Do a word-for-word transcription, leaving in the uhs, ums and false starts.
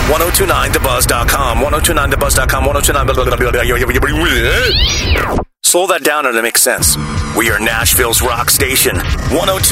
ten twenty-nine the buzz dot com. ten twenty-nine the buzz dot com. ten twenty-nine. Slow that down and it makes sense. We are Nashville's rock station. ten